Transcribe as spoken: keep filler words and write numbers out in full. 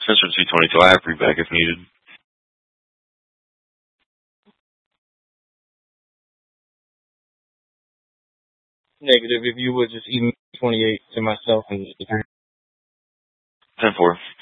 Spencer two twenty-two. I have free back if needed. Negative. If you would just email twenty-eight to myself and ten four.